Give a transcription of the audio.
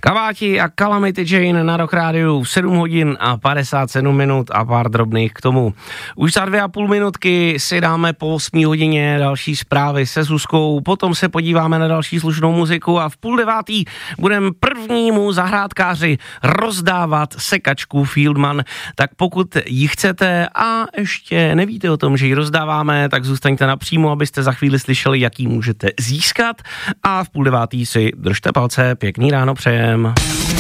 Kaváti a Calamity Jane na Rock Rádiu v 7 hodin a 57 minut a pár drobných k tomu. Už za 2,5 minutky si dáme po 8 hodině další zprávy se Zuzkou, potom se podíváme na další slušnou muziku a v 8:30 budeme prvnímu zahrádkáři rozdávat sekačku Fieldman. Tak pokud ji chcete a ještě nevíte o tom, že ji rozdáváme, tak zůstaňte napřímo, abyste za chvíli slyšeli, jaký můžete získat, a v 8:30 si držte palce, pěkný ráno přejem.